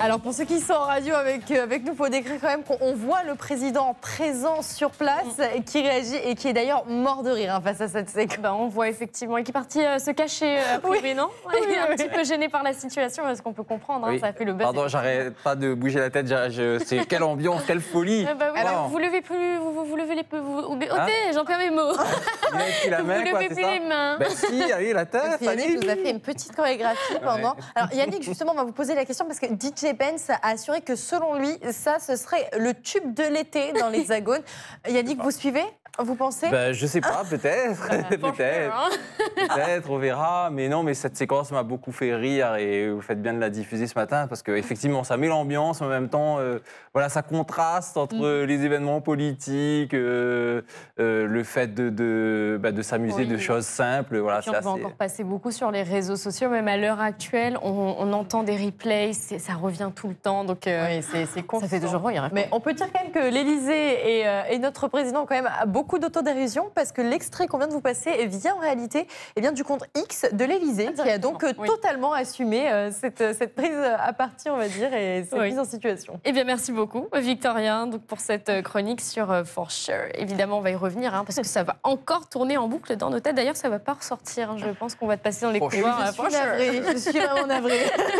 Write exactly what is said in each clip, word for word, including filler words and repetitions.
Alors pour ceux qui sont en radio avec, euh, avec nous, il faut décrire quand même qu'on voit le président présent sur place et qui réagit et qui est d'ailleurs mort de rire hein, face à cette séquence. Ben, on voit effectivement, et qui est parti euh, se cacher euh, a priori, Oui. non Oui, Il est un oui. petit peu gêné par la situation, parce qu'on peut comprendre, hein, Oui. ça a fait le buzz. Pardon, j'arrête pas de bouger la tête. je- je- C'est quelle ambiance, quelle folie. Ah bah oui, Alors, vous levez plus, vous, vous, vous levez les peu, vous, vous, ôtez, Hein j'en perds mes mots. il a pris la Vous main, quoi, levez c'est plus ça les mains. Ben si, allez, la tête, Yannick allez. nous a fait une petite chorégraphie pendant. Alors Yannick, justement, on va vous poser la question parce que D J Benz a assuré que selon lui, ça, ce serait le tube de l'été dans l'Hexagone. Yannick, vous suivez? Vous pensez? Ben, je sais pas, peut-être, Pour peut-être, sure, hein. peut-être, on verra. Mais non, mais cette séquence m'a beaucoup fait rire et vous faites bien de la diffuser ce matin parce qu'effectivement, ça met l'ambiance, mais en même temps, euh, voilà, ça contraste entre Mm. les événements politiques, euh, euh, le fait de, de, bah, de s'amuser Oui. de choses simples. Voilà, Puis c'est on va assez... encore passer beaucoup sur les réseaux sociaux, même à l'heure actuelle, on, on entend des replays, c'est- ça revient tout le temps, donc euh, Oui, c'est c'est ça fait deux jours rire. Mais on peut dire quand même que l'Élysée et, euh, et notre président ont quand même beaucoup d'autodérision parce que l'extrait qu'on vient de vous passer vient en réalité eh bien, du compte X de l'Élysée qui a donc euh, Oui. totalement assumé euh, cette, cette prise à partie, on va dire, et cette Oui. mise en situation. Eh bien, merci beaucoup, Victoria, donc, pour cette euh, chronique sur euh, For Sure. Évidemment, on va y revenir, hein, parce que ça va encore tourner en boucle dans nos têtes. D'ailleurs, ça ne va pas ressortir. hein. Je pense qu'on va te passer dans les For couloirs. Je à For suis Sure. navrée, je suis vraiment navrée.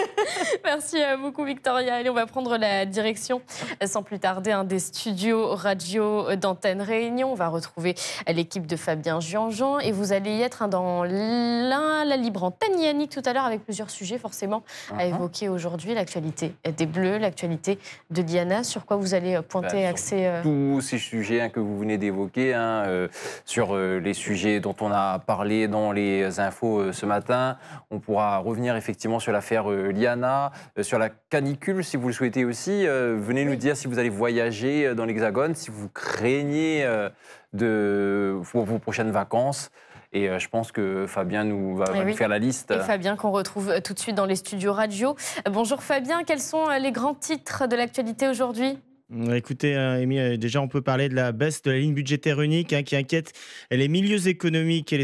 Merci euh, beaucoup, Victoria. Allez, on va prendre la direction, euh, sans plus tarder, un des studios radio d'Antenne Réunion. On va retrouver euh, l'équipe de Fabien Jean-Jean et vous allez y être hein, dans la, la libre antenne Yannick tout à l'heure avec plusieurs sujets forcément à évoquer aujourd'hui. L'actualité des Bleus, l'actualité de Diana. Sur quoi vous allez euh, pointer, Bah, axer euh, Tous ces sujets hein, que vous venez d'évoquer, hein, euh, sur euh, les sujets dont on a parlé dans les infos euh, ce matin. On pourra revenir effectivement sur l'affaire euh, Liana, euh, sur la canicule si vous le souhaitez aussi. Euh, venez nous dire si vous allez voyager euh, dans l'Hexagone, si vous craignez euh, de, pour vos prochaines vacances. Et euh, je pense que Fabien nous va, Eh va oui. nous faire la liste. Et Fabien qu'on retrouve euh, tout de suite dans les studios radio. Euh, Bonjour Fabien, quels sont euh, les grands titres de l'actualité aujourd'hui ? Écoutez, euh, Amy, euh, déjà on peut parler de la baisse de la ligne budgétaire unique hein, qui inquiète les milieux économiques et les